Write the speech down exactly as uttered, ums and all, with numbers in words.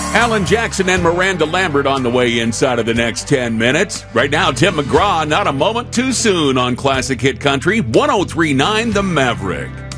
Alan Jackson and Miranda Lambert on the way inside of the next ten minutes. Right now, Tim McGraw, Not a Moment Too Soon on Classic Hit Country, one oh three point nine The Maverick.